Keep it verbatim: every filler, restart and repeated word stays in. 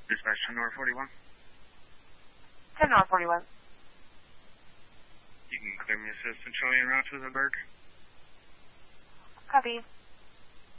Dispatch ten North forty-one. ten North forty-one. You can clear me assist to Charlie and Route to the Berg. Copy.